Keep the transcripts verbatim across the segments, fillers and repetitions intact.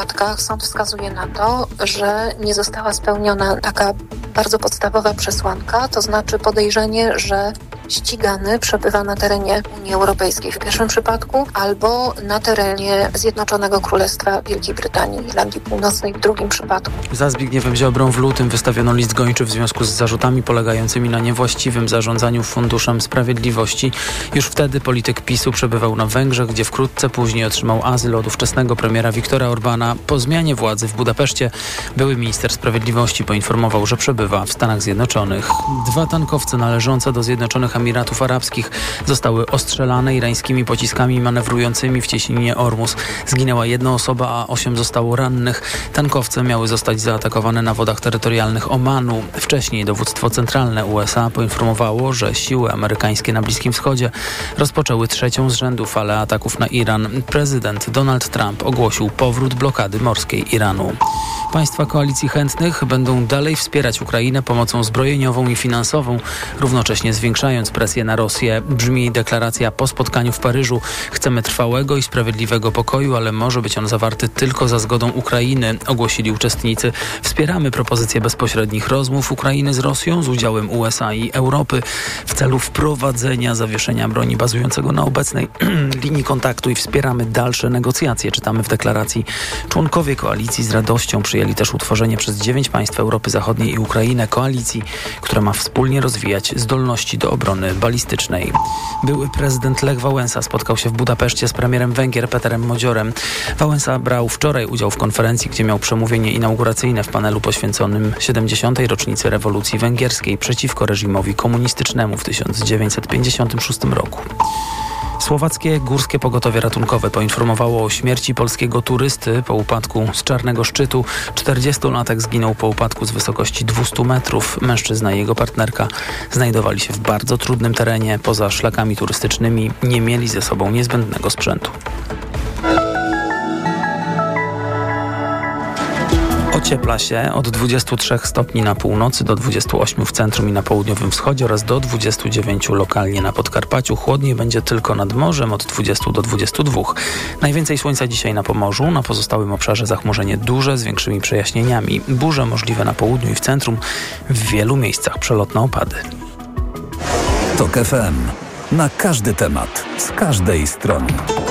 Sąd wskazuje na to, że nie została spełniona taka bardzo podstawowa przesłanka, to znaczy podejrzenie, że ścigany przebywa na terenie Unii Europejskiej w pierwszym przypadku albo na terenie Zjednoczonego Królestwa Wielkiej Brytanii, Irlandii Północnej w drugim przypadku. Za Zbigniewem Ziobrą w lutym wystawiono list gończy w związku z zarzutami polegającymi na niewłaściwym zarządzaniu Funduszem Sprawiedliwości. Już wtedy polityk PiSu przebywał na Węgrzech, gdzie wkrótce później otrzymał azyl od ówczesnego premiera Viktora Orbána. Po zmianie władzy w Budapeszcie były minister sprawiedliwości poinformował, że przebywa w Stanach Zjednoczonych. Dwa tankowce należące do Zjednoczonych Emiratów Arabskich zostały ostrzelane irańskimi pociskami manewrującymi w cieśninie Ormus. Zginęła jedna osoba, a osiem zostało rannych. Tankowce miały zostać zaatakowane na wodach terytorialnych Omanu. Wcześniej dowództwo centralne U S A poinformowało, że siły amerykańskie na Bliskim Wschodzie rozpoczęły trzecią z rzędu falę ataków na Iran. Prezydent Donald Trump ogłosił powrót blokady morskiej Iranu. Państwa koalicji chętnych będą dalej wspierać Ukrainę pomocą zbrojeniową i finansową, równocześnie zwiększając presję na Rosję. Brzmi deklaracja po spotkaniu w Paryżu. Chcemy trwałego i sprawiedliwego pokoju, ale może być on zawarty tylko za zgodą Ukrainy, ogłosili uczestnicy. Wspieramy propozycję bezpośrednich rozmów Ukrainy z Rosją z udziałem U S A i Europy w celu wprowadzenia zawieszenia broni bazującego na obecnej linii kontaktu i wspieramy dalsze negocjacje, czytamy w deklaracji. Członkowie koalicji z radością przyjęli też utworzenie przez dziewięć państw Europy Zachodniej i Ukrainę koalicji, która ma wspólnie rozwijać zdolności do obrony balistycznej. Były prezydent Lech Wałęsa spotkał się w Budapeszcie z premierem Węgier Peterem Modziorem. Wałęsa brał wczoraj udział w konferencji, gdzie miał przemówienie inauguracyjne w panelu poświęconym siedemdziesiątej rocznicy rewolucji węgierskiej przeciwko reżimowi komunistycznemu w tysiąc dziewięćset pięćdziesiątym szóstym roku. Słowackie Górskie Pogotowie Ratunkowe poinformowało o śmierci polskiego turysty po upadku z Czarnego Szczytu. czterdziestolatek zginął po upadku z wysokości dwieście metrów. Mężczyzna i jego partnerka znajdowali się w bardzo trudnym terenie. Poza szlakami turystycznymi nie mieli ze sobą niezbędnego sprzętu. Ociepla się od dwudziestu trzech stopni na północy do dwudziestu ośmiu w centrum i na południowym wschodzie oraz do dwudziestu dziewięciu lokalnie na Podkarpaciu. Chłodniej będzie tylko nad morzem od dwudziestu do dwudziestu dwóch. Najwięcej słońca dzisiaj na Pomorzu, na pozostałym obszarze zachmurzenie duże z większymi przejaśnieniami. Burze możliwe na południu i w centrum, w wielu miejscach przelotne opady. TOK F M. Na każdy temat, z każdej strony.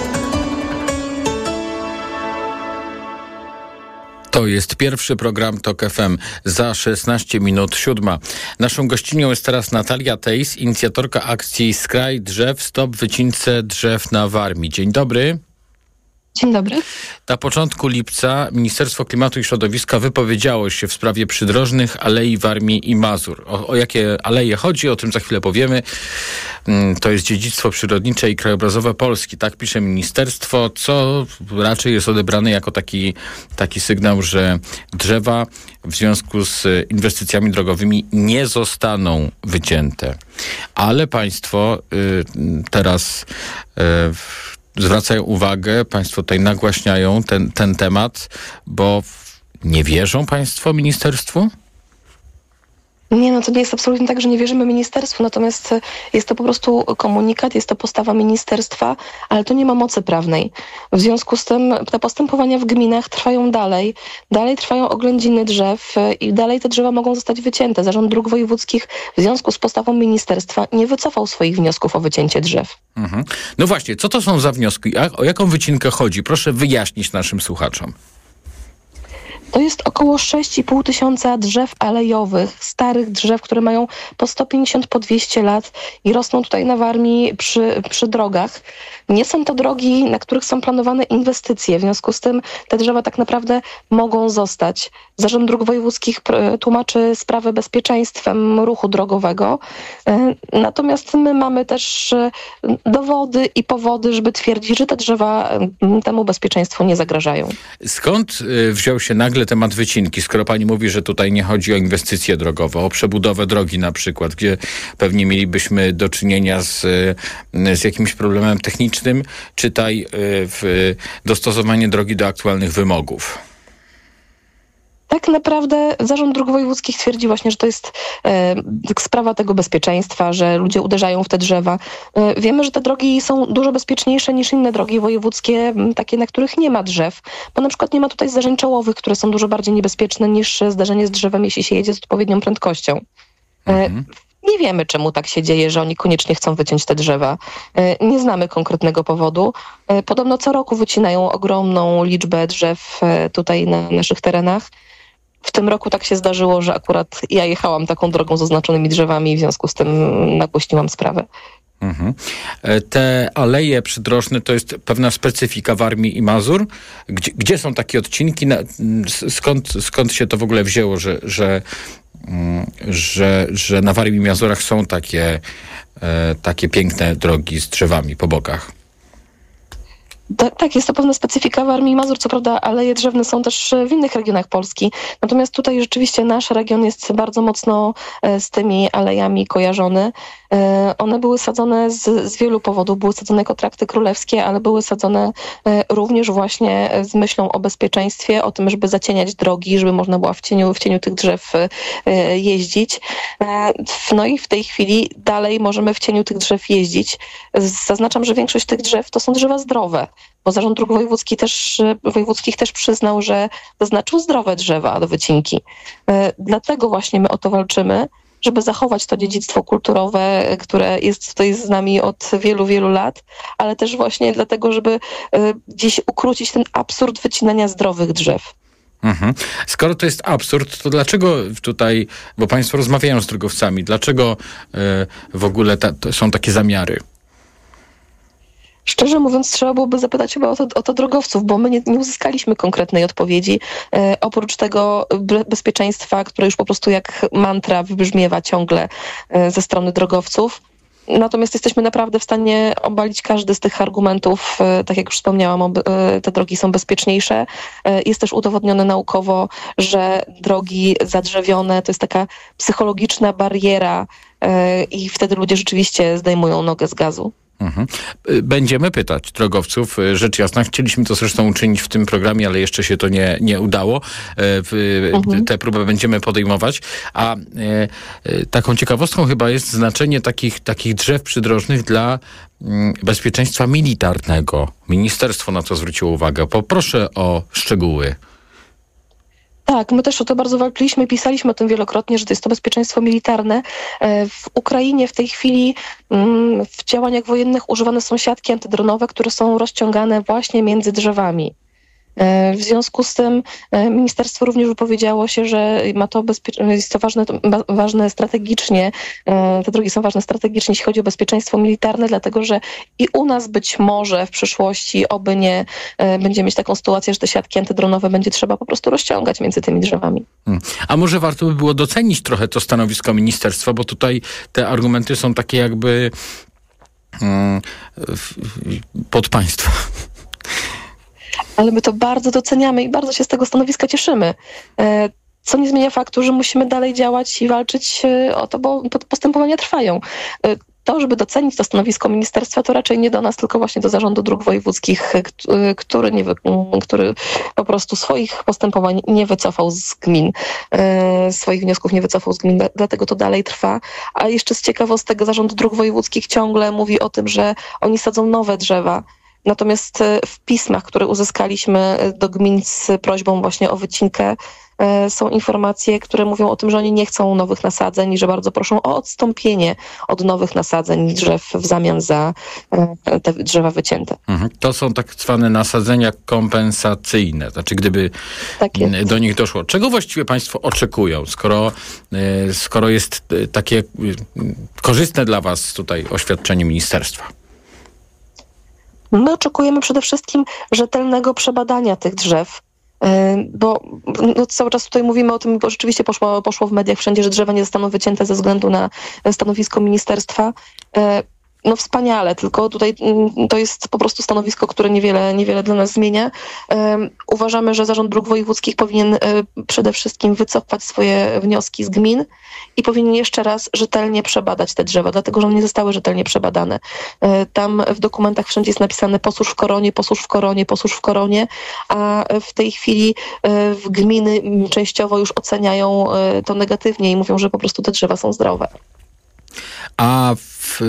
To jest pierwszy program TOK F M za szesnaście minut siódma. Naszą gościnią jest teraz Natalia Tejs, inicjatorka akcji Skraj Drzew, Stop Wycince Drzew na Warmii. Dzień dobry. Dzień dobry. Na początku lipca Ministerstwo Klimatu i Środowiska wypowiedziało się w sprawie przydrożnych alei Warmii i Mazur. O, o jakie aleje chodzi, o tym za chwilę powiemy. To jest dziedzictwo przyrodnicze i krajobrazowe Polski. Tak pisze ministerstwo, co raczej jest odebrane jako taki, taki sygnał, że drzewa w związku z inwestycjami drogowymi nie zostaną wycięte. Ale państwo y, teraz y, zwracają uwagę, państwo tutaj nagłaśniają ten, ten temat, bo nie wierzą państwo ministerstwu? Nie, no to nie jest absolutnie tak, że nie wierzymy ministerstwu, natomiast jest to po prostu komunikat, jest to postawa ministerstwa, ale to nie ma mocy prawnej. W związku z tym te postępowania w gminach trwają dalej, dalej trwają oględziny drzew i dalej te drzewa mogą zostać wycięte. Zarząd Dróg Wojewódzkich w związku z postawą ministerstwa nie wycofał swoich wniosków o wycięcie drzew. Mhm. No właśnie, co to są za wnioski? O jaką wycinkę chodzi? Proszę wyjaśnić naszym słuchaczom. To jest około sześć i pół tysiąca drzew alejowych, starych drzew, które mają po sto pięćdziesiąt, po dwieście lat i rosną tutaj na Warmii przy, przy drogach. Nie są to drogi, na których są planowane inwestycje, w związku z tym te drzewa tak naprawdę mogą zostać. Zarząd Dróg Wojewódzkich tłumaczy sprawę bezpieczeństwem ruchu drogowego, natomiast my mamy też dowody i powody, żeby twierdzić, że te drzewa temu bezpieczeństwu nie zagrażają. Skąd wziął się nagle temat wycinki, skoro pani mówi, że tutaj nie chodzi o inwestycje drogowe, o przebudowę drogi na przykład, gdzie pewnie mielibyśmy do czynienia z, z jakimś problemem technicznym, czytaj w dostosowanie drogi do aktualnych wymogów? Tak naprawdę Zarząd Dróg Wojewódzkich twierdzi właśnie, że to jest e, sprawa tego bezpieczeństwa, że ludzie uderzają w te drzewa. E, wiemy, że te drogi są dużo bezpieczniejsze niż inne drogi wojewódzkie, takie, na których nie ma drzew, bo na przykład nie ma tutaj zdarzeń czołowych, które są dużo bardziej niebezpieczne niż zdarzenie z drzewem, jeśli się jedzie z odpowiednią prędkością. E, mhm. Nie wiemy, czemu tak się dzieje, że oni koniecznie chcą wyciąć te drzewa. Nie znamy konkretnego powodu. Podobno co roku wycinają ogromną liczbę drzew tutaj na naszych terenach. W tym roku tak się zdarzyło, że akurat ja jechałam taką drogą z oznaczonymi drzewami i w związku z tym nagłośniłam sprawę. Mhm. Te aleje przydrożne to jest pewna specyfika Warmii i Mazur. Gdzie, gdzie są takie odcinki? Skąd, skąd się to w ogóle wzięło, że, że, że, że na Warmii i Mazurach są takie, takie piękne drogi z drzewami po bokach? Tak, tak, jest to pewna specyfika Warmii i Mazur. Co prawda aleje drzewne są też w innych regionach Polski. Natomiast tutaj rzeczywiście nasz region jest bardzo mocno z tymi alejami kojarzony. One były sadzone z, z wielu powodów. Były sadzone jako trakty królewskie, ale były sadzone również właśnie z myślą o bezpieczeństwie, o tym, żeby zacieniać drogi, żeby można było w cieniu, w cieniu tych drzew jeździć. No i w tej chwili dalej możemy w cieniu tych drzew jeździć. Zaznaczam, że większość tych drzew to są drzewa zdrowe, bo Zarząd Dróg Wojewódzki też, Wojewódzkich też przyznał, że zaznaczył zdrowe drzewa do wycinki. Dlatego właśnie my o to walczymy, żeby zachować to dziedzictwo kulturowe, które jest tutaj z nami od wielu, wielu lat, ale też właśnie dlatego, żeby gdzieś ukrócić ten absurd wycinania zdrowych drzew. Mhm. Skoro to jest absurd, to dlaczego tutaj, bo państwo rozmawiają z drogowcami, dlaczego y, w ogóle ta, to są takie zamiary? Szczerze mówiąc, trzeba byłoby zapytać chyba o to, o to drogowców, bo my nie, nie uzyskaliśmy konkretnej odpowiedzi. E, oprócz tego be- bezpieczeństwa, które już po prostu jak mantra wybrzmiewa ciągle e, ze strony drogowców. Natomiast jesteśmy naprawdę w stanie obalić każdy z tych argumentów. E, tak jak już wspomniałam, ob- e, te drogi są bezpieczniejsze. E, jest też udowodnione naukowo, że drogi zadrzewione to jest taka psychologiczna bariera e, i wtedy ludzie rzeczywiście zdejmują nogę z gazu. Mhm. Będziemy pytać drogowców, rzecz jasna. Chcieliśmy to zresztą uczynić w tym programie, ale jeszcze się to nie, nie udało. Mhm. Tę próbę będziemy podejmować. A e, taką ciekawostką chyba jest znaczenie takich, takich drzew przydrożnych dla m, bezpieczeństwa militarnego. Ministerstwo na to zwróciło uwagę. Poproszę o szczegóły. Tak, my też o to bardzo walczyliśmy, pisaliśmy o tym wielokrotnie, że to jest to bezpieczeństwo militarne. W Ukrainie w tej chwili w działaniach wojennych używane są siatki antydronowe, które są rozciągane właśnie między drzewami. W związku z tym ministerstwo również wypowiedziało się, że ma to bezpie- jest to ważne, ważne strategicznie, te drogi są ważne strategicznie, jeśli chodzi o bezpieczeństwo militarne, dlatego że i u nas być może w przyszłości, oby nie, będziemy mieć taką sytuację, że te siatki antydronowe będzie trzeba po prostu rozciągać między tymi drzewami. A może warto by było docenić trochę to stanowisko ministerstwa, bo tutaj te argumenty są takie jakby hmm, pod państwa. Ale my to bardzo doceniamy i bardzo się z tego stanowiska cieszymy. Co nie zmienia faktu, że musimy dalej działać i walczyć o to, bo postępowania trwają. To, żeby docenić to stanowisko ministerstwa, to raczej nie do nas, tylko właśnie do Zarządu Dróg Wojewódzkich, który, nie, który po prostu swoich postępowań nie wycofał z gmin, swoich wniosków nie wycofał z gmin, dlatego to dalej trwa. A jeszcze z ciekawostek Zarząd Dróg Wojewódzkich ciągle mówi o tym, że oni sadzą nowe drzewa. Natomiast w pismach, które uzyskaliśmy do gmin z prośbą właśnie o wycinkę, są informacje, które mówią o tym, że oni nie chcą nowych nasadzeń i że bardzo proszą o odstąpienie od nowych nasadzeń drzew w zamian za te drzewa wycięte. Mhm. To są tak zwane nasadzenia kompensacyjne. Znaczy, gdyby tak jest. Do nich doszło. Czego właściwie państwo oczekują, skoro, skoro jest takie korzystne dla was tutaj oświadczenie ministerstwa? My oczekujemy przede wszystkim rzetelnego przebadania tych drzew, bo no, cały czas tutaj mówimy o tym, bo rzeczywiście poszło, poszło w mediach wszędzie, że drzewa nie zostaną wycięte ze względu na stanowisko ministerstwa. No wspaniale, tylko tutaj to jest po prostu stanowisko, które niewiele, niewiele dla nas zmienia. Um, uważamy, że Zarząd Dróg Wojewódzkich powinien um, przede wszystkim wycofać swoje wnioski z gmin i powinien jeszcze raz rzetelnie przebadać te drzewa, dlatego że one nie zostały rzetelnie przebadane. Um, tam w dokumentach wszędzie jest napisane posłuż w koronie, posłuż w koronie, posłuż w koronie, a w tej chwili um, w gminy częściowo już oceniają um, to negatywnie i mówią, że po prostu te drzewa są zdrowe. A w,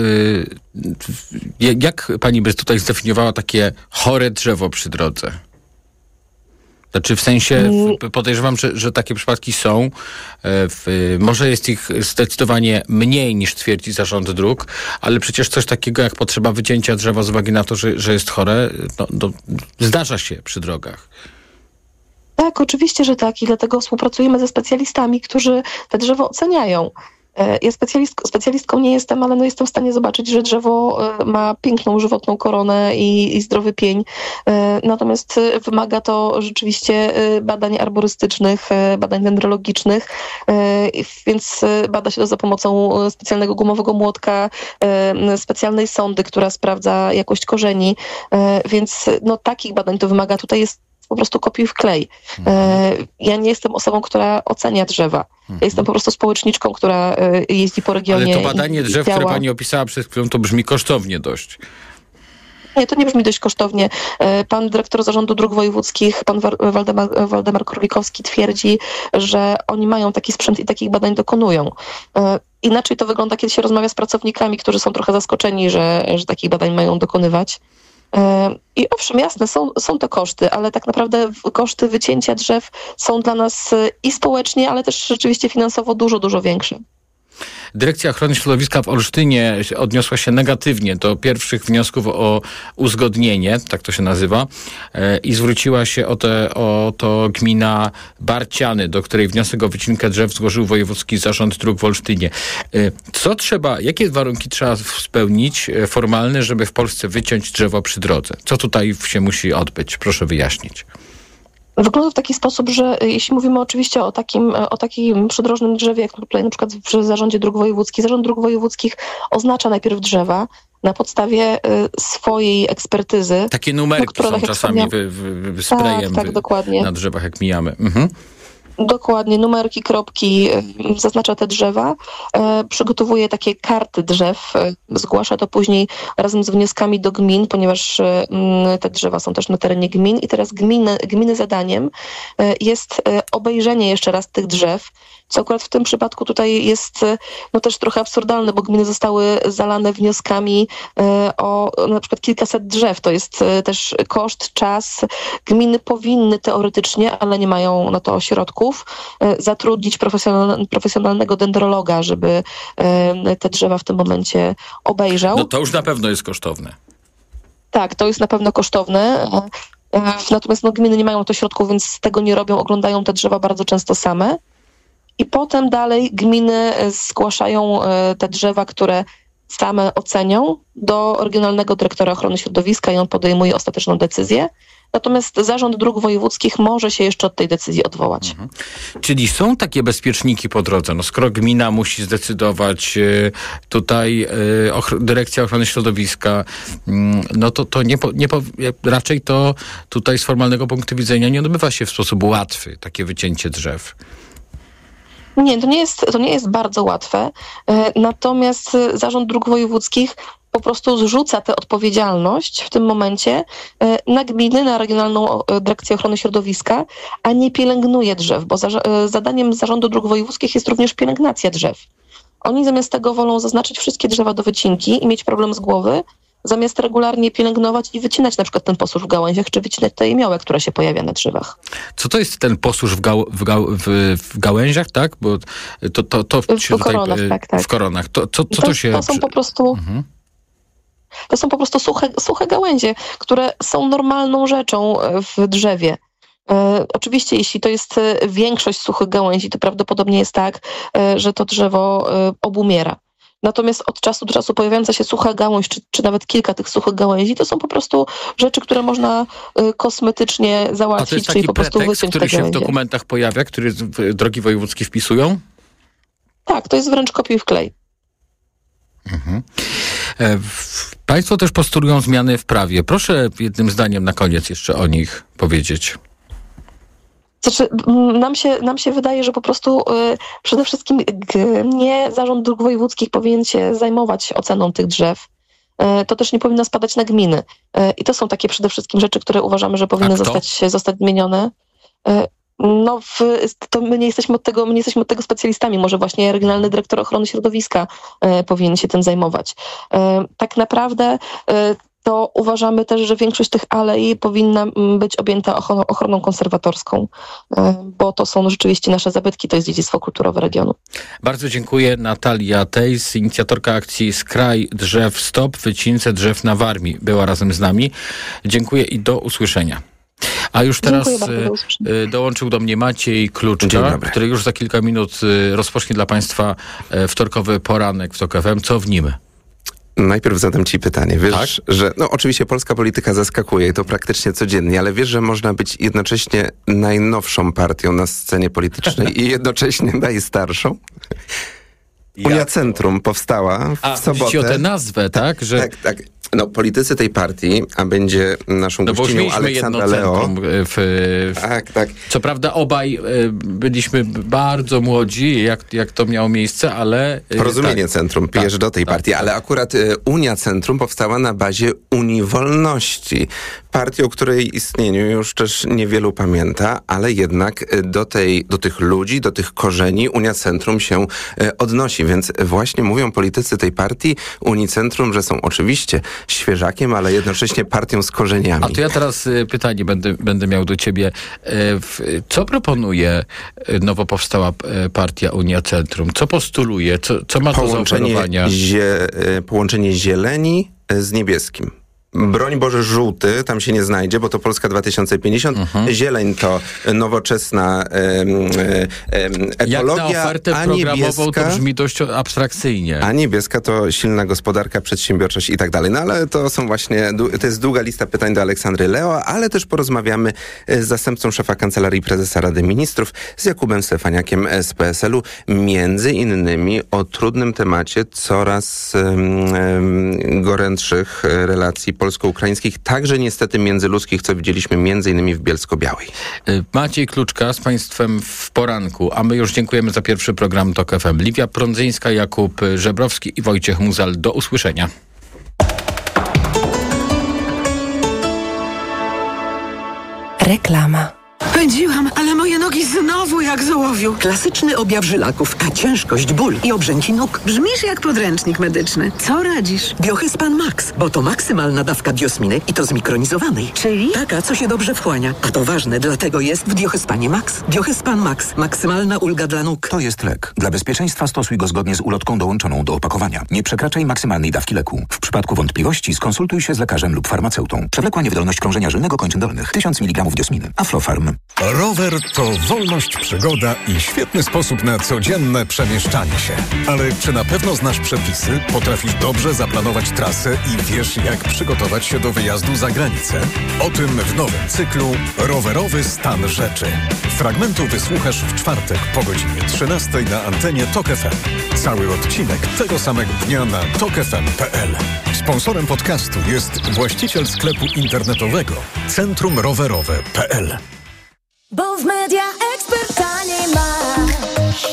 w, jak pani by tutaj zdefiniowała takie chore drzewo przy drodze? Znaczy w sensie, w, podejrzewam, że, że takie przypadki są. W, może jest ich zdecydowanie mniej niż twierdzi Zarząd Dróg, ale przecież coś takiego jak potrzeba wycięcia drzewa z uwagi na to, że, że jest chore, no, no, zdarza się przy drogach. Tak, oczywiście, że tak i dlatego współpracujemy ze specjalistami, którzy te drzewo oceniają. Ja specjalistką, specjalistką nie jestem, ale no jestem w stanie zobaczyć, że drzewo ma piękną, żywotną koronę i, i zdrowy pień. Natomiast wymaga to rzeczywiście badań arborystycznych, badań dendrologicznych, więc bada się to za pomocą specjalnego gumowego młotka, specjalnej sondy, która sprawdza jakość korzeni, więc no takich badań to wymaga. Tutaj jest po prostu kopiuj w klej. Mhm. Ja nie jestem osobą, która ocenia drzewa. Mhm. Ja jestem po prostu społeczniczką, która jeździ po regionie. Ale to badanie drzew, działa. które pani opisała przed chwilą, to brzmi kosztownie dość. Nie, to nie brzmi dość kosztownie. Pan dyrektor Zarządu Dróg Wojewódzkich, pan Waldemar, Waldemar Królikowski twierdzi, że oni mają taki sprzęt i takich badań dokonują. Inaczej to wygląda, kiedy się rozmawia z pracownikami, którzy są trochę zaskoczeni, że, że takich badań mają dokonywać. I owszem, jasne, są, są to koszty, ale tak naprawdę koszty wycięcia drzew są dla nas i społecznie, ale też rzeczywiście finansowo dużo, dużo większe. Dyrekcja Ochrony Środowiska w Olsztynie odniosła się negatywnie do pierwszych wniosków o uzgodnienie, tak to się nazywa, i zwróciła się o, te, o to gmina Barciany, do której wniosek o wycinkę drzew złożył Wojewódzki Zarząd Dróg w Olsztynie. Co trzeba, jakie warunki trzeba spełnić formalne, żeby w Polsce wyciąć drzewo przy drodze? Co tutaj się musi odbyć? Proszę wyjaśnić. Wygląda w taki sposób, że jeśli mówimy oczywiście o takim, o takim przydrożnym drzewie, jak tutaj na przykład przy Zarządzie Dróg Wojewódzkich, Zarząd Dróg Wojewódzkich oznacza najpierw drzewa na podstawie swojej ekspertyzy. Takie numerki no, są tak czasami wy, wy, wy sprayem tak, tak, dokładnie. na drzewach, jak mijamy. Mhm. Dokładnie, numerki, kropki, zaznacza te drzewa, e, przygotowuje takie karty drzew, e, zgłasza to później razem z wnioskami do gmin, ponieważ e, te drzewa są też na terenie gmin i teraz gminy, gminy zadaniem e, jest e, obejrzenie jeszcze raz tych drzew, co akurat w tym przypadku tutaj jest e, no też trochę absurdalne, bo gminy zostały zalane wnioskami e, o na przykład kilkaset drzew, to jest e, też koszt, czas. Gminy powinny teoretycznie, ale nie mają na to środków, zatrudnić profesjonal, profesjonalnego dendrologa, żeby te drzewa w tym momencie obejrzał. No to już na pewno jest kosztowne. Tak, to jest na pewno kosztowne. Natomiast no, gminy nie mają na to środków, więc tego nie robią, oglądają te drzewa bardzo często same. I potem dalej gminy zgłaszają te drzewa, które same ocenią do Regionalnego Dyrektora Ochrony Środowiska i on podejmuje ostateczną decyzję. Natomiast Zarząd Dróg Wojewódzkich może się jeszcze od tej decyzji odwołać. Mhm. Czyli są takie bezpieczniki po drodze. No skoro gmina musi zdecydować, tutaj Dyrekcja Ochrony Środowiska, no to, to nie, nie raczej to tutaj z formalnego punktu widzenia nie odbywa się w sposób łatwy, takie wycięcie drzew. Nie, to nie jest, to nie jest bardzo łatwe. Natomiast Zarząd Dróg Wojewódzkich po prostu zrzuca tę odpowiedzialność w tym momencie na gminy, na Regionalną Dyrekcję Ochrony Środowiska, a nie pielęgnuje drzew, bo za, zadaniem Zarządu Dróg Wojewódzkich jest również pielęgnacja drzew. Oni zamiast tego wolą zaznaczyć wszystkie drzewa do wycinki i mieć problem z głowy, zamiast regularnie pielęgnować i wycinać na przykład ten posłuch w gałęziach, czy wycinać tę jemiołę, która się pojawia na drzewach. Co to jest ten posłuch w, gał, w, gał, w, w gałęziach, tak? Bo to, to, to w, w się koronach, tutaj, tak, tak. W koronach. To, to, co to, to się... To są po prostu... Mhm. To są po prostu suche, suche gałęzie, które są normalną rzeczą w drzewie. E, oczywiście, jeśli to jest większość suchych gałęzi, to prawdopodobnie jest tak, e, że to drzewo e, obumiera. Natomiast od czasu do czasu pojawiająca się sucha gałąź, czy, czy nawet kilka tych suchych gałęzi, to są po prostu rzeczy, które można y, kosmetycznie załatwić, A to jest czyli taki po prostu pretekst, wyciąć który te się gałęzie. W dokumentach pojawia, który drogi wojewódzkie wpisują? Tak, to jest wręcz kopiuj w klej. Mhm. Państwo też postulują zmiany w prawie. Proszę jednym zdaniem na koniec jeszcze o nich powiedzieć. Znaczy, nam się, nam się wydaje, że po prostu y, przede wszystkim g, nie Zarząd Dróg Wojewódzkich powinien się zajmować oceną tych drzew. Y, to też nie powinno spadać na gminy. Y, I to są takie przede wszystkim rzeczy, które uważamy, że powinny zostać, zostać zmienione. Y, No, w, to my nie jesteśmy od tego, my nie jesteśmy od tego specjalistami. Może właśnie Regionalny Dyrektor Ochrony Środowiska e, powinien się tym zajmować. E, tak naprawdę e, to uważamy też, że większość tych alei powinna być objęta ochroną, ochroną konserwatorską, e, bo to są rzeczywiście nasze zabytki, to jest dziedzictwo kulturowe regionu. Bardzo dziękuję. Natalia Tejs, inicjatorka akcji Skraj Drzew Stop, wycince drzew na Warmii, była razem z nami. Dziękuję i do usłyszenia. A już teraz bardzo, do dołączył do mnie Maciej Kluczka, który już za kilka minut rozpocznie dla Państwa wtorkowy poranek w TOK F M. Co w nim? Najpierw zadam ci pytanie. Wiesz, tak? że no oczywiście polska polityka zaskakuje i to praktycznie codziennie, ale wiesz, że można być jednocześnie najnowszą partią na scenie politycznej i jednocześnie najstarszą? Ja. Unia Centrum powstała w A, sobotę. chodzi o tę nazwę, tak? Tak, że... tak, tak. No, politycy tej partii, a będzie naszą no gościnią Aleksandra Leo. W, w, tak, tak. Co prawda obaj byliśmy bardzo młodzi, jak, jak to miało miejsce, ale... Porozumienie tak, Centrum, pijesz tak, do tej tak, partii, tak. ale akurat Unia Centrum powstała na bazie Unii Wolności. Partii, o której istnieniu już też niewielu pamięta, ale jednak do, tej, do tych ludzi, do tych korzeni Unia Centrum się odnosi, więc właśnie mówią politycy tej partii Unii Centrum, że są oczywiście świeżakiem, ale jednocześnie partią z korzeniami. A to ja teraz pytanie będę, będę miał do ciebie. Co proponuje nowo powstała partia Unia Centrum? Co postuluje? Co, co ma do zaoferowania? Zie, połączenie zieleni z niebieskim. Broń Boże żółty tam się nie znajdzie, bo to Polska dwa tysiące pięćdziesiąt. Uh-huh. Zieleń to nowoczesna em, em, ekologia, jak na ofertę a programową niebieska, to brzmi dość abstrakcyjnie. A niebieska to silna gospodarka, przedsiębiorczość i tak dalej. No ale to są właśnie, to jest długa lista pytań do Aleksandry Leo, ale też porozmawiamy z zastępcą szefa Kancelarii Prezesa Rady Ministrów, z Jakubem Stefaniakiem z P S L u, między innymi o trudnym temacie coraz um, gorętszych relacji polsko-ukraińskich, także niestety międzyludzkich, co widzieliśmy między innymi w Bielsko-Białej. Maciej Kluczka z Państwem w poranku, a my już dziękujemy za pierwszy program TOK F M. Liwia Prądzyńska, Jakub Żebrowski i Wojciech Muzal. Do usłyszenia. Reklama. Pędziłam, ale moje nogi znowu jak z ołowiu. Klasyczny objaw żylaków, a ciężkość, ból i obrzęki nóg. Brzmisz jak podręcznik medyczny. Co radzisz? Biohyspan Max, bo to maksymalna dawka diosminy i to zmikronizowanej. Czyli? Taka, co się dobrze wchłania. A to ważne, dlatego jest w Biohyspanie Max. Biohyspan Max. Maksymalna ulga dla nóg. To jest lek. Dla bezpieczeństwa stosuj go zgodnie z ulotką dołączoną do opakowania. Nie przekraczaj maksymalnej dawki leku. W przypadku wątpliwości skonsultuj się z lekarzem lub farmaceutą. Przewlekła niewydolność krążenia żylnego kończyn dolnych. tysiąc miligramów diosminy. Aflofarm. Rower to wolność, przygoda i świetny sposób na codzienne przemieszczanie się. Ale czy na pewno znasz przepisy, potrafisz dobrze zaplanować trasę i wiesz, jak przygotować się do wyjazdu za granicę? O tym w nowym cyklu Rowerowy stan rzeczy. Fragmentu wysłuchasz w czwartek po godzinie trzynastej na antenie TOK F M. Cały odcinek tego samego dnia na tok f m kropka p l. Sponsorem podcastu jest właściciel sklepu internetowego Centrum Rowerowe kropka p l. Bo w Media Expert taniej masz.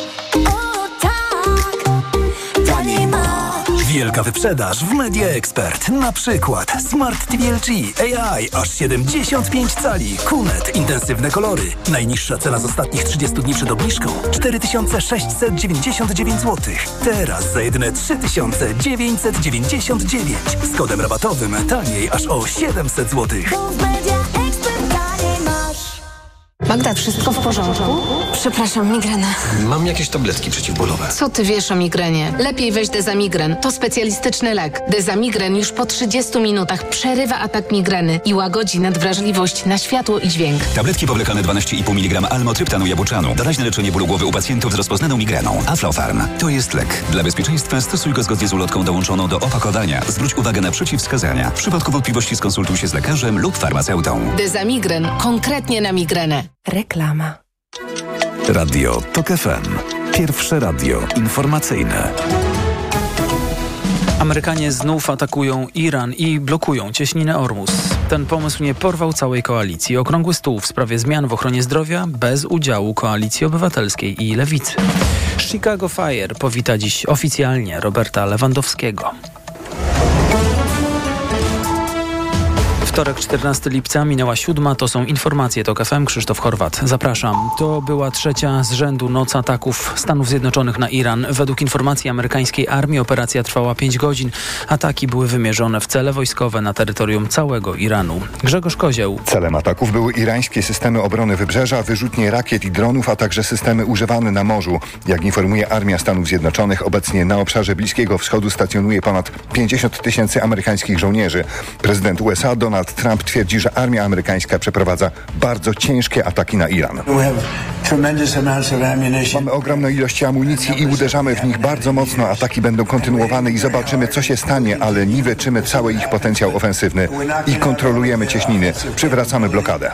O tak, taniej masz. Wielka wyprzedaż w Media Expert. Na przykład Smart T V L G A I aż siedemdziesiąt pięć cali. Q N E T intensywne kolory. Najniższa cena z ostatnich trzydziestu dni przed obniżką cztery tysiące sześćset dziewięćdziesiąt dziewięć złotych. Teraz za jedyne trzy tysiące dziewięćset dziewięćdziesiąt dziewięć. Z kodem rabatowym taniej aż o siedemset złotych. Bo w Media Expert taniej masz. Magda, wszystko w porządku? Przepraszam, migrena. Mam jakieś tabletki przeciwbólowe. Co ty wiesz o migrenie? Lepiej weź Dezamigren. To specjalistyczny lek. Dezamigren już po trzydziestu minutach przerywa atak migreny i łagodzi nadwrażliwość na światło i dźwięk. Tabletki powlekane dwanaście i pół miligrama almotryptanu jabłczanu. Doraźne leczenie bólu głowy u pacjentów z rozpoznaną migreną. Aflofarm. To jest lek. Dla bezpieczeństwa stosuj go zgodnie z ulotką dołączoną do opakowania. Zwróć uwagę na przeciwwskazania. W przypadku wątpliwości skonsultuj się z lekarzem lub farmaceutą. Dezamigren. Konkretnie na migrenę. Reklama. Radio TOK F M. Pierwsze radio informacyjne. Amerykanie znów atakują Iran i blokują cieśninę Ormus. Ten pomysł nie porwał całej koalicji. Okrągły stół w sprawie zmian w ochronie zdrowia bez udziału Koalicji Obywatelskiej i Lewicy. Chicago Fire powita dziś oficjalnie Roberta Lewandowskiego. Wtorek, czternastego lipca, minęła siódma. To są informacje TOK F M. Krzysztof Horwat. Zapraszam. To była trzecia z rzędu noc ataków Stanów Zjednoczonych na Iran. Według informacji amerykańskiej armii operacja trwała pięć godzin. Ataki były wymierzone w cele wojskowe na terytorium całego Iranu. Grzegorz Kozieł. Celem ataków były irańskie systemy obrony wybrzeża, wyrzutnie rakiet i dronów, a także systemy używane na morzu. Jak informuje Armia Stanów Zjednoczonych, obecnie na obszarze Bliskiego Wschodu stacjonuje ponad pięćdziesiąt tysięcy amerykańskich żołnierzy. Prezydent U S A Donald Trump twierdzi, że armia amerykańska przeprowadza bardzo ciężkie ataki na Iran. Mamy ogromną ilość amunicji i uderzamy w nich bardzo mocno. Ataki będą kontynuowane i zobaczymy, co się stanie, ale niweczymy cały ich potencjał ofensywny i kontrolujemy cieśniny. Przywracamy blokadę.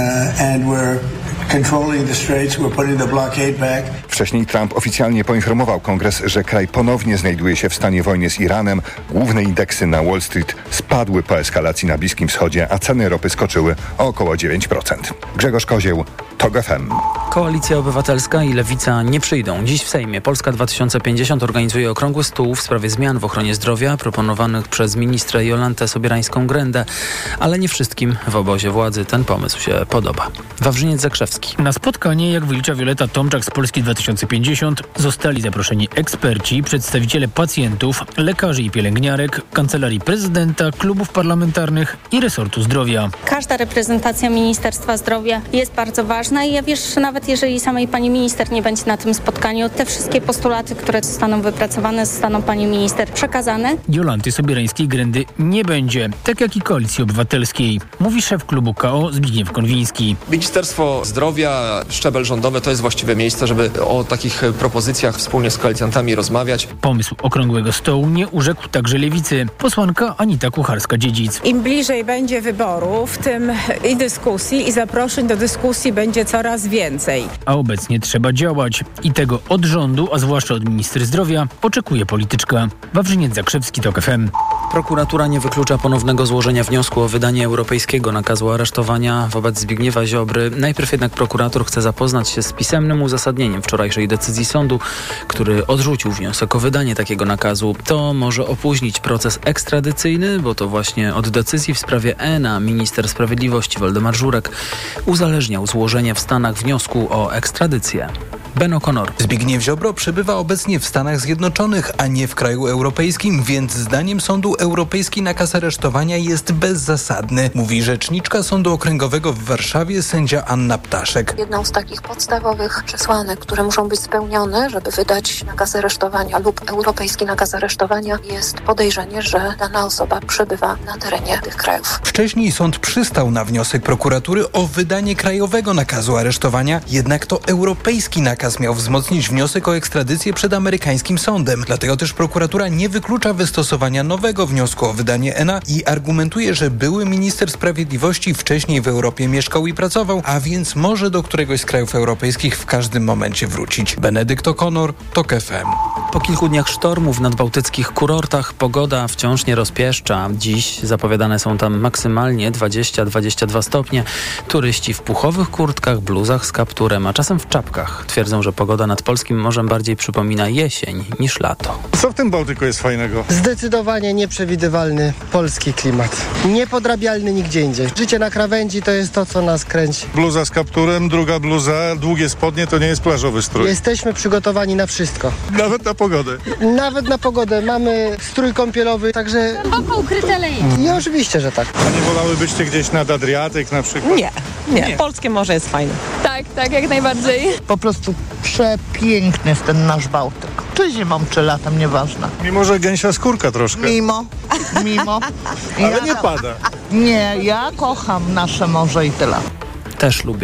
Wcześniej Trump oficjalnie poinformował Kongres, że kraj ponownie znajduje się w stanie wojny z Iranem. Główne indeksy na Wall Street spadły po eskalacji na Bliskim Wschodzie, a ceny ropy skoczyły o około dziewięć procent. Grzegorz Kozieł, TOK F M. Koalicja Obywatelska i Lewica nie przyjdą. Dziś w Sejmie Polska dwa tysiące pięćdziesiąt organizuje okrągły stół w sprawie zmian w ochronie zdrowia proponowanych przez ministrę Jolantę Sobierańską-Grendę, ale nie wszystkim w obozie władzy ten pomysł się podoba. Wawrzyniec Zakrzewski. Na spotkanie, jak wylicza Wioleta Tomczak z Polski dwa tysiące pięćdziesiąt, zostali zaproszeni eksperci, przedstawiciele pacjentów, lekarzy i pielęgniarek, Kancelarii Prezydenta, klubów parlamentarnych i resortu zdrowia. Każda reprezentacja Ministerstwa Zdrowia jest bardzo ważna i ja wiesz, że nawet jeżeli samej pani minister nie będzie na tym spotkaniu, te wszystkie postulaty, które zostaną wypracowane, zostaną pani minister przekazane. Jolanty Sobierańskiej-Grendy nie będzie, tak jak i Koalicji Obywatelskiej, mówi szef klubu K O Zbigniew Konwiński. Ministerstwo Zdrowia, szczebel rządowy to jest właściwe miejsce, żeby o takich propozycjach wspólnie z koalicjantami rozmawiać. Pomysł okrągłego stołu nie urzekł także Lewicy. Posłanka Anita Kucharska-Dziedzic. Im bliżej będzie wyborów, tym i dyskusji, i zaproszeń do dyskusji będzie coraz więcej. A obecnie trzeba działać. I tego od rządu, a zwłaszcza od ministry zdrowia, oczekuje polityczka. Wawrzyniec Zakrzewski, TOK F M. Prokuratura nie wyklucza ponownego złożenia wniosku o wydanie europejskiego nakazu aresztowania wobec Zbigniewa Ziobry. Najpierw jednak prokurator chce zapoznać się z pisemnym uzasadnieniem wczorajszej decyzji sądu, który odrzucił wniosek o wydanie takiego nakazu. To może opóźnić proces ekstradycyjny, bo to właśnie od decyzji w sprawie ENA minister sprawiedliwości Waldemar Żurek uzależniał złożenie w Stanach wniosku o ekstradycję. Ben O'Connor. Zbigniew Ziobro przebywa obecnie w Stanach Zjednoczonych, a nie w kraju europejskim, więc zdaniem Sądu Europejski nakaz aresztowania jest bezzasadny, mówi rzeczniczka Sądu Okręgowego w Warszawie sędzia Anna Ptaszek. Jedną z takich podstawowych przesłanek, które muszą być spełnione, żeby wydać nakaz aresztowania lub europejski nakaz aresztowania, jest podejrzenie, że dana osoba przebywa na terenie tych krajów. Wcześniej sąd przystał na wniosek prokuratury o wydanie krajowego nakazu aresztowania, jednak to europejski nakaz miał wzmocnić wniosek o ekstradycję przed amerykańskim sądem. Dlatego też prokuratura nie wyklucza wystosowania nowego wniosku o wydanie ENA i argumentuje, że były minister sprawiedliwości wcześniej w Europie mieszkał i pracował, a więc może do któregoś z krajów europejskich w każdym momencie wrócić. Benedykt O'Connor, TOK F M. Po kilku dniach sztormów nad bałtyckich kurortach pogoda wciąż nie rozpieszcza. Dziś zapowiadane są tam maksymalnie dwadzieścia do dwudziestu dwóch stopni. Turyści w puchowych kurtkach, bluzach z kapturem, a czasem w czapkach. Twierdzą, że pogoda nad polskim morzem bardziej przypomina jesień niż lato. Co w tym Bałtyku jest fajnego? Zdecydowanie nieprzewidywalny polski klimat. Niepodrabialny nigdzie indziej. Życie na krawędzi to jest to, co nas kręci. Bluza z kapturem, druga bluza, długie spodnie to nie jest plażowy strój. Jesteśmy przygotowani na wszystko. Nawet na pogodę. Nawet na pogodę. Mamy strój kąpielowy, także... Głęboko ukryte lejki. I oczywiście, że tak. A nie wolałybyście gdzieś nad Adriatyk na przykład? Nie, nie, nie. Polskie morze jest fajne. Tak, tak, jak najbardziej. Po prostu przepiękny jest ten nasz Bałtyk. Czy zimą, czy latem, nieważne. Mimo, że gęsia skórka troszkę. Mimo, mimo. Ale ja nie pada. Nie, ja kocham nasze morze i tyle. Też lubię.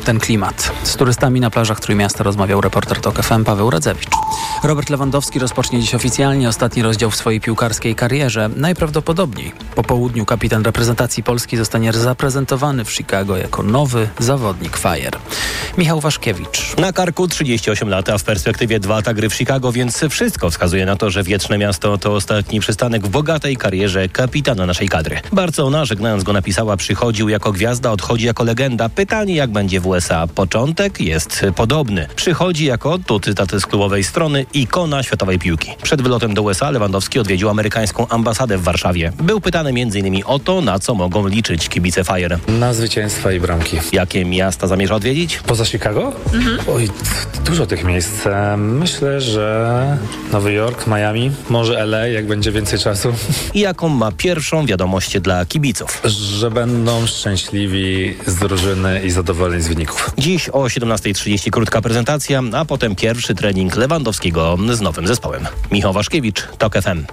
ten klimat. Z turystami na plażach Trójmiasta rozmawiał reporter TOK F M Paweł Radzewicz. Robert Lewandowski rozpocznie dziś oficjalnie ostatni rozdział w swojej piłkarskiej karierze. Najprawdopodobniej po południu kapitan reprezentacji Polski zostanie zaprezentowany w Chicago jako nowy zawodnik Fire. Michał Waszkiewicz. Na karku trzydzieści osiem lat, a w perspektywie dwa lata gry w Chicago, więc wszystko wskazuje na to, że Wieczne Miasto to ostatni przystanek w bogatej karierze kapitana naszej kadry. Barcelona, żegnając go, napisała: przychodził jako gwiazda, odchodzi jako legenda. Pytanie, jak będzie w U S A. Początek jest podobny. Przychodzi jako, tu cytaty z klubowej strony, ikona światowej piłki. Przed wylotem do U S A Lewandowski odwiedził amerykańską ambasadę w Warszawie. Był pytany między innymi o to, na co mogą liczyć kibice Fire. Na zwycięstwa i bramki. Jakie miasta zamierza odwiedzić? Poza Chicago? Mhm. Oj, dużo tych miejsc. Myślę, że Nowy Jork, Miami, może L A, jak będzie więcej czasu. I jaką ma pierwszą wiadomość dla kibiców? Że będą szczęśliwi z drużyny i zadowoleni z wyników. Dziś o siedemnasta trzydzieści krótka prezentacja, a potem pierwszy trening Lewandowskiego z nowym zespołem. Michał Waszkiewicz, TOK F M.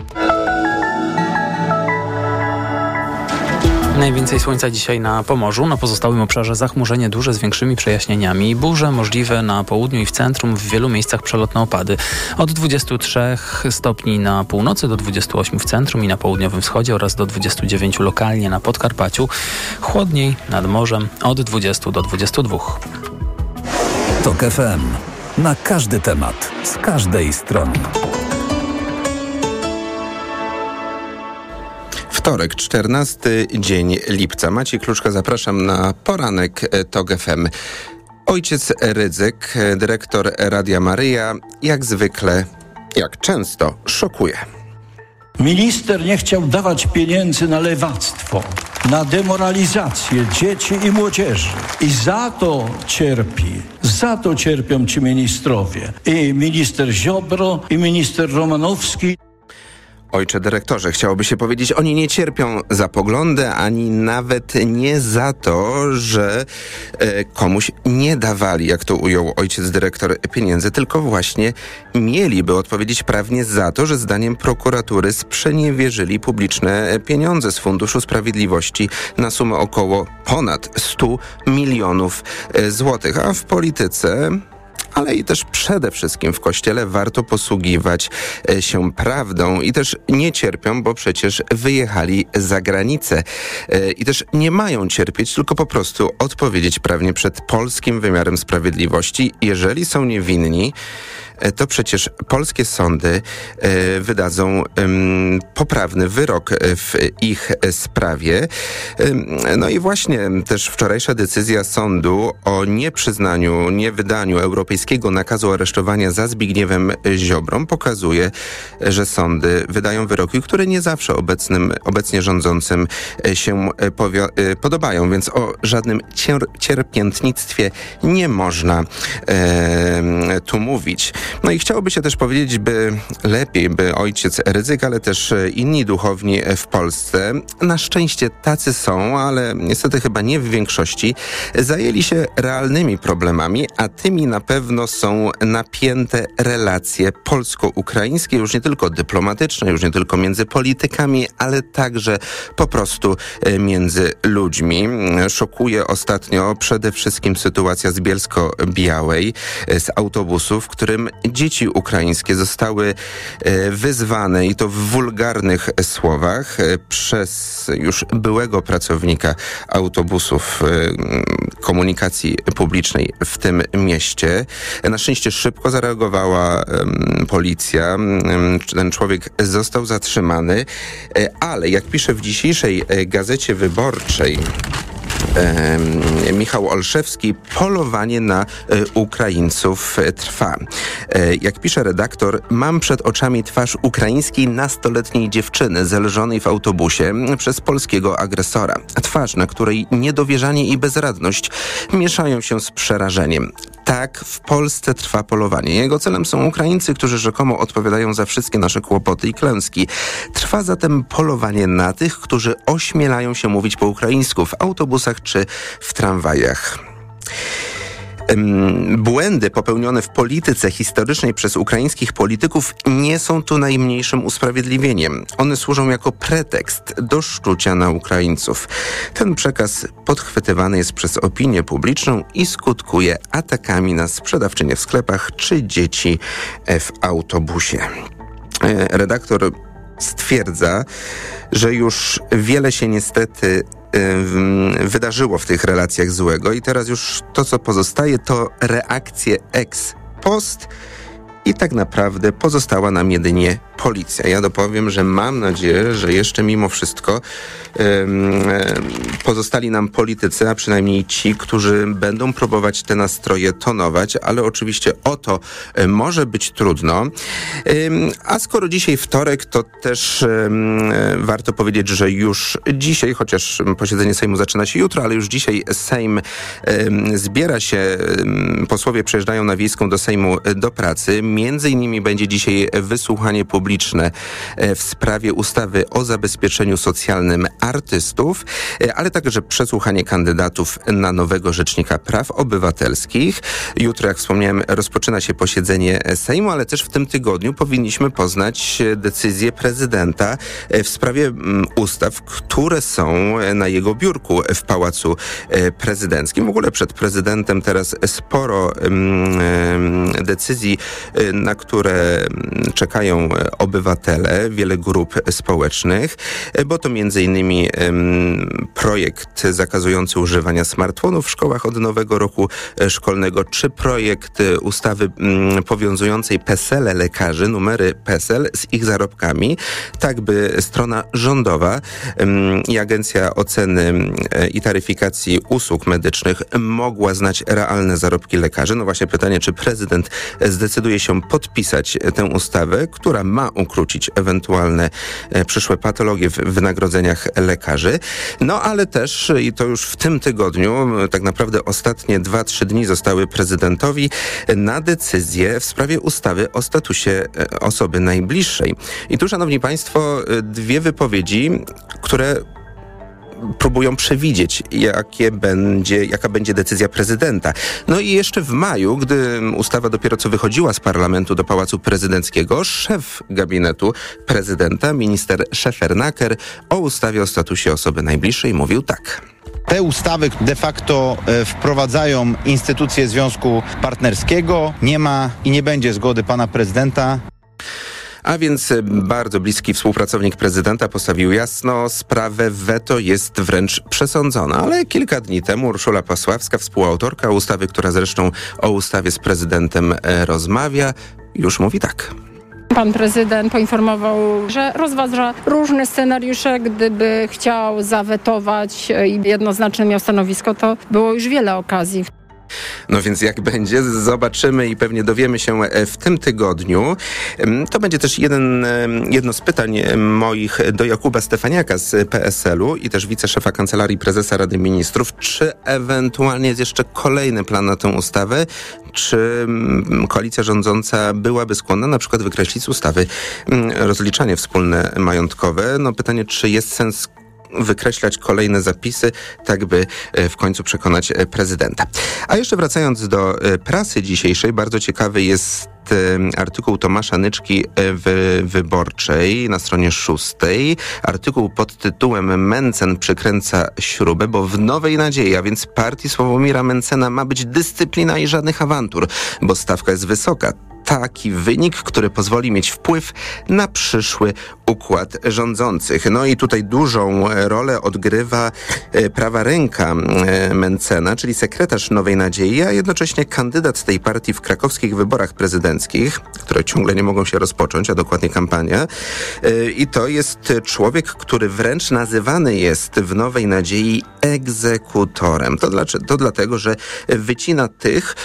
Najwięcej słońca dzisiaj na Pomorzu, na pozostałym obszarze zachmurzenie duże z większymi przejaśnieniami. Burze możliwe na południu i w centrum, w wielu miejscach przelotne opady. Od dwudziestu trzech stopni na północy do dwudziestu ośmiu w centrum i na południowym wschodzie oraz do dwudziestu dziewięciu lokalnie na Podkarpaciu. Chłodniej nad morzem od dwudziestu do dwudziestu dwóch. TOK F M. Na każdy temat, z każdej strony. Wtorek, czternasty dzień lipca. Maciej Kluczka, zapraszam na poranek TOK F M. Ojciec Rydzyk, dyrektor Radia Maryja, jak zwykle, jak często, szokuje. Minister nie chciał dawać pieniędzy na lewactwo, na demoralizację dzieci i młodzieży. I za to cierpi, za to cierpią ci ministrowie. I minister Ziobro, i minister Romanowski. Ojcze dyrektorze, chciałoby się powiedzieć, oni nie cierpią za poglądy, ani nawet nie za to, że e, komuś nie dawali, jak to ujął ojciec dyrektor, pieniędzy, tylko właśnie mieliby odpowiedzieć prawnie za to, że zdaniem prokuratury sprzeniewierzyli publiczne pieniądze z Funduszu Sprawiedliwości na sumę około ponad stu milionów złotych, a w polityce... ale i też przede wszystkim w Kościele warto posługiwać się prawdą i też nie cierpią, bo przecież wyjechali za granicę i też nie mają cierpieć, tylko po prostu odpowiedzieć prawnie przed polskim wymiarem sprawiedliwości. Jeżeli są niewinni, to przecież polskie sądy e, wydadzą e, poprawny wyrok w ich sprawie. E, no i właśnie też wczorajsza decyzja sądu o nieprzyznaniu, niewydaniu europejskiego nakazu aresztowania za Zbigniewem Ziobrą pokazuje, że sądy wydają wyroki, które nie zawsze obecnym, obecnie rządzącym się powio- podobają, więc o żadnym cier- cierpiętnictwie nie można e, tu mówić. No i chciałoby się też powiedzieć, by lepiej, by ojciec Rydzyk, ale też inni duchowni w Polsce, na szczęście tacy są, ale niestety chyba nie w większości, zajęli się realnymi problemami, a tymi na pewno są napięte relacje polsko-ukraińskie, już nie tylko dyplomatyczne, już nie tylko między politykami, ale także po prostu między ludźmi. Szokuje ostatnio przede wszystkim sytuacja z Bielsko-Białej, z autobusu, w którym dzieci ukraińskie zostały wyzwane i to w wulgarnych słowach przez już byłego pracownika autobusów komunikacji publicznej w tym mieście. Na szczęście szybko zareagowała um, policja. Ten człowiek został zatrzymany, ale jak pisze w dzisiejszej Gazecie Wyborczej Michał Olszewski, polowanie na Ukraińców trwa. Jak pisze redaktor, mam przed oczami twarz ukraińskiej nastoletniej dziewczyny zelżonej w autobusie przez polskiego agresora. Twarz, na której niedowierzanie i bezradność mieszają się z przerażeniem. Tak, w Polsce trwa polowanie. Jego celem są Ukraińcy, którzy rzekomo odpowiadają za wszystkie nasze kłopoty i klęski. Trwa zatem polowanie na tych, którzy ośmielają się mówić po ukraińsku w autobusach czy w tramwajach. Błędy popełnione w polityce historycznej przez ukraińskich polityków nie są tu najmniejszym usprawiedliwieniem. One służą jako pretekst do szczucia na Ukraińców. Ten przekaz podchwytywany jest przez opinię publiczną i skutkuje atakami na sprzedawczynie w sklepach czy dzieci w autobusie. Redaktor stwierdza, że już wiele się niestety wydarzyło w tych relacjach złego i teraz już to, co pozostaje, to reakcje ex post i tak naprawdę pozostała nam jedynie policja. Ja dopowiem, że mam nadzieję, że jeszcze mimo wszystko um, pozostali nam politycy, a przynajmniej ci, którzy będą próbować te nastroje tonować, ale oczywiście o to um, może być trudno. Um, a skoro dzisiaj wtorek, to też um, warto powiedzieć, że już dzisiaj, chociaż posiedzenie Sejmu zaczyna się jutro, ale już dzisiaj Sejm um, zbiera się, um, posłowie przyjeżdżają na Wiejską do Sejmu do pracy. Między innymi będzie dzisiaj wysłuchanie publiczne w sprawie ustawy o zabezpieczeniu socjalnym artystów, ale także przesłuchanie kandydatów na nowego Rzecznika Praw Obywatelskich. Jutro, jak wspomniałem, rozpoczyna się posiedzenie Sejmu, ale też w tym tygodniu powinniśmy poznać decyzję prezydenta w sprawie ustaw, które są na jego biurku w Pałacu Prezydenckim. W ogóle przed prezydentem teraz sporo decyzji, na które czekają obywatele, wiele grup społecznych, bo to między innymi um, projekt zakazujący używania smartfonów w szkołach od nowego roku szkolnego, czy projekt ustawy um, powiązującej PESEL-e lekarzy, numery PESEL z ich zarobkami, tak by strona rządowa um, i Agencja Oceny um, i Taryfikacji Usług Medycznych mogła znać realne zarobki lekarzy. No właśnie pytanie, czy prezydent zdecyduje się podpisać tę ustawę, która ma ukrócić ewentualne e, przyszłe patologie w wynagrodzeniach lekarzy. No ale też, i to już w tym tygodniu, tak naprawdę ostatnie dwa, trzy dni zostały prezydentowi na decyzję w sprawie ustawy o statusie e, osoby najbliższej. I tu, szanowni państwo, dwie wypowiedzi, które próbują przewidzieć, jakie będzie, jaka będzie decyzja prezydenta. No i jeszcze w maju, gdy ustawa dopiero co wychodziła z parlamentu do Pałacu Prezydenckiego, szef gabinetu prezydenta, minister Szefernaker, o ustawie o statusie osoby najbliższej mówił tak. Te ustawy de facto wprowadzają instytucję związku partnerskiego. Nie ma i nie będzie zgody pana prezydenta. A więc bardzo bliski współpracownik prezydenta postawił jasno, sprawę weto jest wręcz przesądzona. Ale kilka dni temu Urszula Pasławska, współautorka ustawy, która zresztą o ustawie z prezydentem rozmawia, już mówi tak. Pan prezydent poinformował, że rozważa różne scenariusze. Gdyby chciał zawetować i jednoznaczne miał stanowisko, to było już wiele okazji. No więc jak będzie, zobaczymy i pewnie dowiemy się w tym tygodniu. To będzie też jeden, jedno z pytań moich do Jakuba Stefaniaka z P S L-u i też wiceszefa Kancelarii Prezesa Rady Ministrów. Czy ewentualnie jest jeszcze kolejny plan na tę ustawę? Czy koalicja rządząca byłaby skłonna na przykład wykreślić z ustawy rozliczanie wspólne majątkowe? No pytanie, czy jest sens wykreślać kolejne zapisy, tak by w końcu przekonać prezydenta. A jeszcze wracając do prasy dzisiejszej, bardzo ciekawy jest artykuł Tomasza Nyczki w Wyborczej na stronie szóstej. Artykuł pod tytułem Mencen przykręca śrubę, bo w Nowej Nadziei, a więc partii Sławomira Mencena, ma być dyscyplina i żadnych awantur, bo stawka jest wysoka. Taki wynik, który pozwoli mieć wpływ na przyszły układ rządzących. No i tutaj dużą rolę odgrywa prawa ręka Mencena, czyli sekretarz Nowej Nadziei, a jednocześnie kandydat tej partii w krakowskich wyborach prezydenckich, które ciągle nie mogą się rozpocząć, a dokładnie kampania. I to jest człowiek, który wręcz nazywany jest w Nowej Nadziei egzekutorem. To, dlaczego? To dlatego, że wycina tych, którzy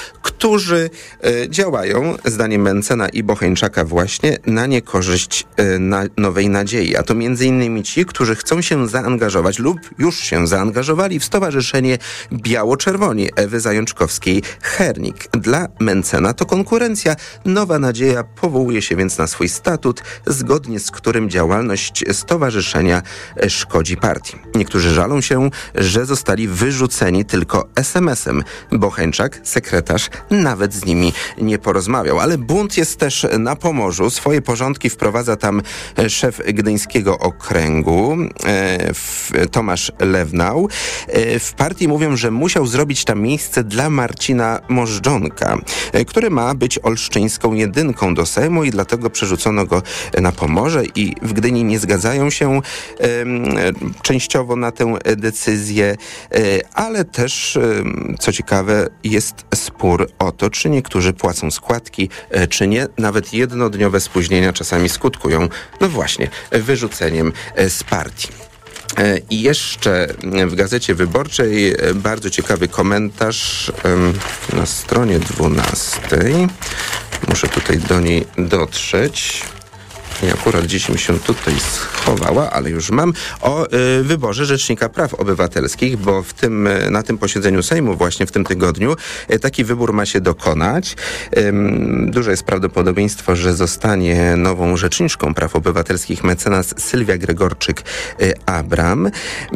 którzy e, działają, zdaniem Mencena i Bocheńczaka właśnie, na niekorzyść e, na Nowej Nadziei. A to między innymi ci, którzy chcą się zaangażować lub już się zaangażowali w Stowarzyszenie Biało-Czerwoni Ewy Zajączkowskiej-Hernik. Dla Mencena to konkurencja. Nowa Nadzieja powołuje się więc na swój statut, zgodnie z którym działalność stowarzyszenia szkodzi partii. Niektórzy żalą się, że zostali wyrzuceni tylko es em esem. Bocheńczak, sekretarz, nawet z nimi nie porozmawiał. Ale bunt jest też na Pomorzu. Swoje porządki wprowadza tam szef gdyńskiego okręgu, e, Tomasz Lewnał. E, w partii mówią, że musiał zrobić tam miejsce dla Marcina Możdżonka, e, który ma być olsztyńską jedynką do Sejmu i dlatego przerzucono go na Pomorze i w Gdyni nie zgadzają się e, częściowo na tę decyzję, e, ale też, e, co ciekawe, jest spór o to, czy niektórzy płacą składki, e, czy nie. Nawet jednodniowe spóźnienia czasami skutkują, no właśnie, wyrzuceniem e, z partii. I jeszcze w Gazecie Wyborczej bardzo ciekawy komentarz na stronie dwunastej. Muszę tutaj do niej dotrzeć. I akurat gdzieś mi się tutaj schowała, ale już mam, o y, wyborze Rzecznika Praw Obywatelskich, bo w tym, na tym posiedzeniu Sejmu właśnie w tym tygodniu y, taki wybór ma się dokonać. Y, duże jest prawdopodobieństwo, że zostanie nową Rzeczniczką Praw Obywatelskich mecenas Sylwia Gregorczyk-Abram, y,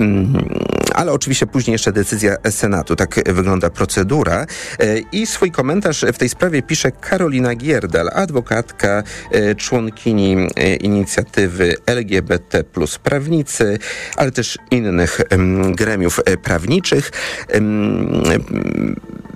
ale oczywiście później jeszcze decyzja Senatu. Tak wygląda procedura. Y, I swój komentarz w tej sprawie pisze Karolina Gierdal, adwokatka, y, członkini inicjatywy L G B T plus prawnicy, ale też innych um, gremiów prawniczych. Um,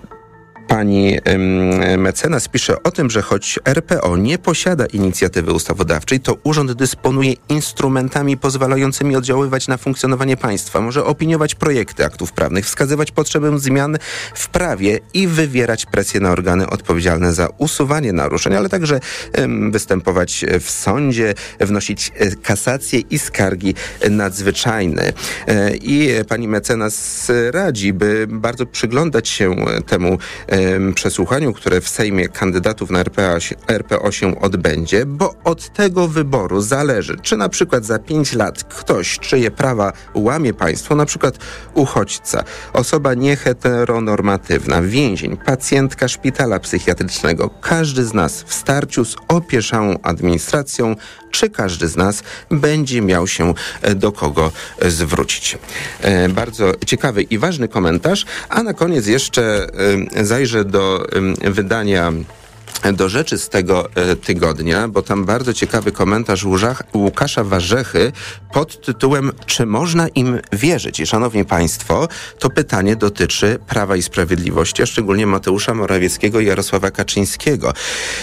Pani ym, mecenas pisze o tym, że choć R P O nie posiada inicjatywy ustawodawczej, to urząd dysponuje instrumentami pozwalającymi oddziaływać na funkcjonowanie państwa. Może opiniować projekty aktów prawnych, wskazywać potrzebę zmian w prawie i wywierać presję na organy odpowiedzialne za usuwanie naruszeń, ale także ym, występować w sądzie, wnosić kasacje i skargi nadzwyczajne. Yy, I pani mecenas radzi, by bardzo przyglądać się temu przesłuchaniu, które w Sejmie kandydatów na R P O, R P O się odbędzie, bo od tego wyboru zależy, czy na przykład za pięć lat ktoś, czyje prawa łamie państwo, na przykład uchodźca, osoba nieheteronormatywna, więzień, pacjentka szpitala psychiatrycznego, każdy z nas w starciu z opieszałą administracją, czy każdy z nas będzie miał się do kogo zwrócić. E, bardzo ciekawy i ważny komentarz, a na koniec jeszcze e, zajrzę do e, wydania Do rzeczy z tego e, tygodnia, bo tam bardzo ciekawy komentarz Łużach, Łukasza Warzechy pod tytułem Czy można im wierzyć? I szanowni państwo, to pytanie dotyczy Prawa i Sprawiedliwości, a szczególnie Mateusza Morawieckiego i Jarosława Kaczyńskiego.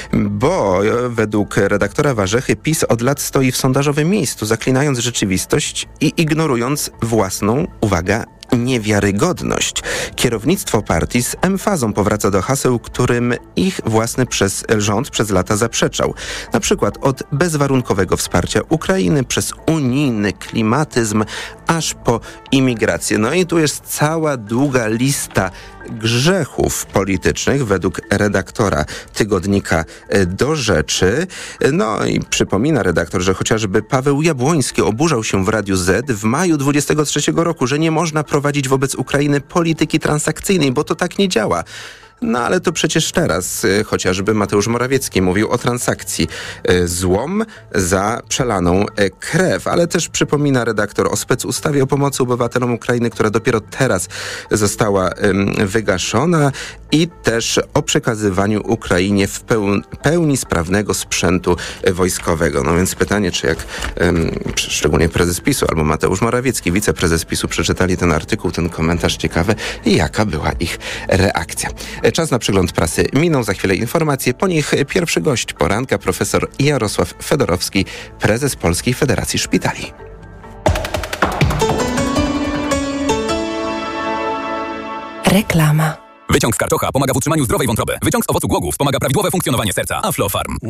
Bo według redaktora Warzechy PiS od lat stoi w sondażowym miejscu, zaklinając rzeczywistość i ignorując własną, uwaga, niewiarygodność. Kierownictwo partii z emfazą powraca do haseł, którym ich własny przez rząd przez lata zaprzeczał. Na przykład od bezwarunkowego wsparcia Ukrainy przez unijny klimatyzm aż po imigrację. No i tu jest cała długa lista grzechów politycznych według redaktora tygodnika Do Rzeczy. No i przypomina redaktor, że chociażby Paweł Jabłoński oburzał się w Radiu Z w maju dwudziestego trzeciego roku, że nie można prowadzić wobec Ukrainy polityki transakcyjnej, bo to tak nie działa. No ale to przecież teraz y, chociażby Mateusz Morawiecki mówił o transakcji y, złom za przelaną y, krew, ale też przypomina redaktor o specustawie o pomocy obywatelom Ukrainy, która dopiero teraz została y, wygaszona i też o przekazywaniu Ukrainie w peł- pełni sprawnego sprzętu y, wojskowego. No więc pytanie, czy jak y, szczególnie prezes PiSu albo Mateusz Morawiecki, wiceprezes PiSu przeczytali ten artykuł, ten komentarz, ciekawy i jaka była ich reakcja. Czas na przegląd prasy minął, za chwilę informacje, po nich pierwszy gość poranka, profesor Jarosław Fedorowski, prezes Polskiej Federacji Szpitali. Reklama. Wyciąg z karczocha pomaga w utrzymaniu zdrowej wątroby. Wyciąg z owocu głogów wspomaga prawidłowe funkcjonowanie serca. Aflofarm.